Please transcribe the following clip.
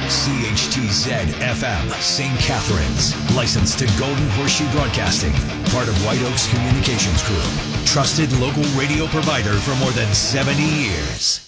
CHTZ FM, St. Catharines. Licensed to Golden Horseshoe Broadcasting. Part of White Oaks Communications Group. Trusted local radio provider for more than 70 years.